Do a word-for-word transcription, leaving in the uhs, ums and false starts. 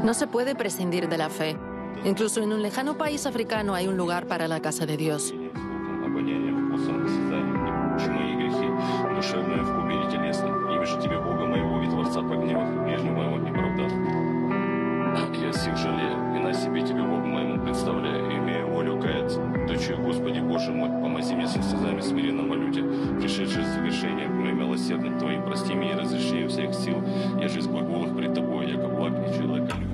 No se puede prescindir de la fe. Incluso en un lejano país africano hay un lugar para la casa de Dios. Я сих жалею, вина себе Тебе, Богу моему, представляю, имея волю каяться. Дочую, Господи, Боже мой, помози мне со слезами смиренно молю Тебя, пришедшие в совершение, мой милосердным Твоим, прости меня и разреши всех сил, я же из глаголах пред Тобой, яко благ и человека.